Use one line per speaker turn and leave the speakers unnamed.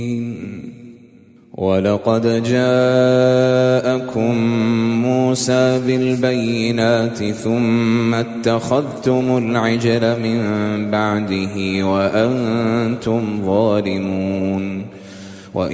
ولقد جاءكم موسى بالبينات ثم اتخذتم العجل من بعده وأنتم ظالمون